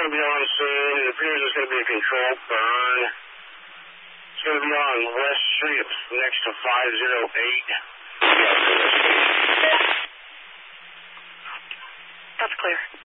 going to be on scene. It appears it's going to be a controlled burn. It's going to be on West Street next to 508. That's clear.